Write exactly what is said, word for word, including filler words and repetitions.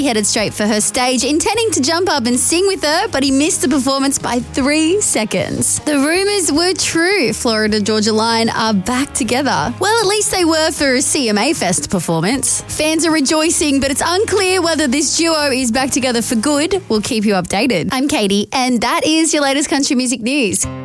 He headed straight for her stage, intending to jump up and sing with her, but he missed the performance by three seconds. The rumours were true. Florida Georgia Line are back together. Well, at least they were for a C M A Fest performance. Fans are rejoicing, but it's unclear whether this duo is back together for good. We'll keep you updated. I'm Katie, and that is your latest country music news.